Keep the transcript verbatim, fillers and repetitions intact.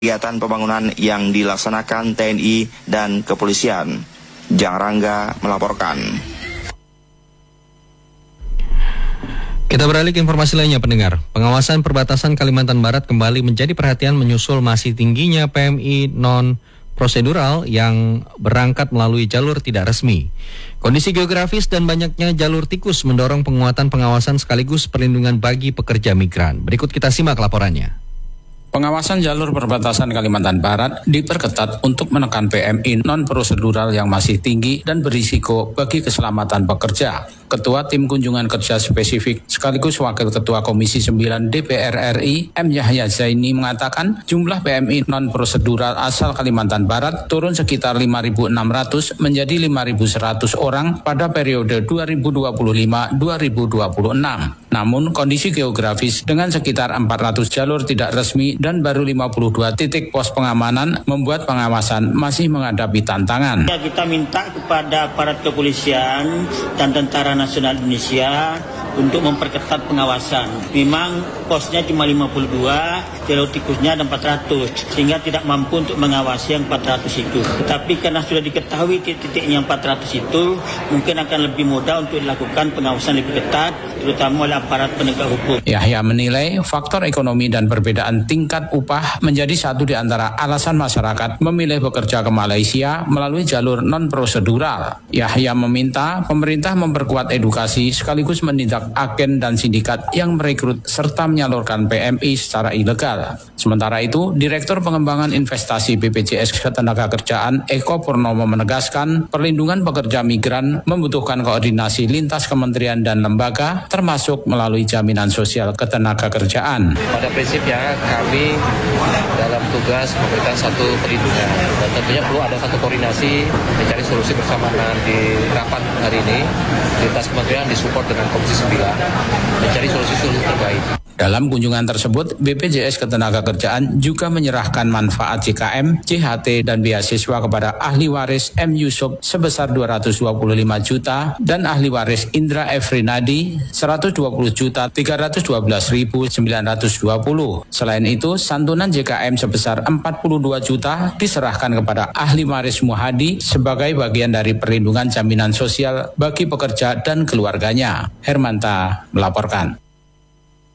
kegiatan pembangunan yang dilaksanakan T N I dan kepolisian. Jang Rangga melaporkan. Kita beralih ke informasi lainnya, pendengar. Pengawasan perbatasan Kalimantan Barat kembali menjadi perhatian menyusul masih tingginya P M I non-prosedural yang berangkat melalui jalur tidak resmi. Kondisi geografis dan banyaknya jalur tikus mendorong penguatan pengawasan sekaligus perlindungan bagi pekerja migran. Berikut kita simak laporannya. Pengawasan jalur perbatasan Kalimantan Barat diperketat untuk menekan P M I non-prosedural yang masih tinggi dan berisiko bagi keselamatan pekerja. Ketua Tim Kunjungan Kerja Spesifik sekaligus Wakil Ketua Komisi sembilan D P R R I M. Yahya Zaini mengatakan jumlah P M I non-prosedural asal Kalimantan Barat turun sekitar lima ribu enam ratus menjadi lima ribu seratus orang pada periode dua ribu dua puluh lima sampai dua ribu dua puluh enam. Namun kondisi geografis dengan sekitar empat ratus jalur tidak resmi dan baru lima puluh dua titik pos pengamanan membuat pengawasan masih menghadapi tantangan. Ya, kita minta kepada aparat kepolisian dan Tentara Nasional Indonesia untuk memperketat pengawasan. Memang posnya cuma lima puluh dua, jalur tikusnya ada empat ratus, sehingga tidak mampu untuk mengawasi yang empat ratus itu. Tetapi karena sudah diketahui titik-titiknya empat ratus itu, mungkin akan lebih mudah untuk dilakukan pengawasan lebih ketat, terutama oleh aparat penegak hukum. Yahya menilai faktor ekonomi dan perbedaan tingkat upah menjadi satu di antara alasan masyarakat memilih bekerja ke Malaysia melalui jalur non-prosedural. Yahya meminta pemerintah memperkuat edukasi sekaligus menindak agen dan sindikat yang merekrut serta menyalurkan P M I secara ilegal. Sementara itu, Direktur Pengembangan Investasi B P J S Ketenagakerjaan Eko Purnomo menegaskan perlindungan pekerja migran membutuhkan koordinasi lintas kementerian dan lembaga termasuk melalui jaminan sosial ketenagakerjaan. Pada prinsipnya kami dalam tugas memberikan satu perlindungan dan tentunya perlu ada satu koordinasi mencari solusi bersama di rapat hari ini. Lintas kementerian disupport dengan Komisi sembilan mencari solusi-solusi terbaik. Dalam kunjungan tersebut, B P J S Ketenagakerjaan juga menyerahkan manfaat J K M, J H T, dan beasiswa kepada ahli waris M. Yusuf sebesar dua ratus dua puluh lima juta dan ahli waris Indra Efrinadi seratus dua puluh juta tiga ratus dua belas ribu sembilan ratus dua puluh. Selain itu, santunan J K M sebesar empat puluh dua juta diserahkan kepada ahli waris Muhadi sebagai bagian dari perlindungan jaminan sosial bagi pekerja dan keluarganya. Hermanta melaporkan.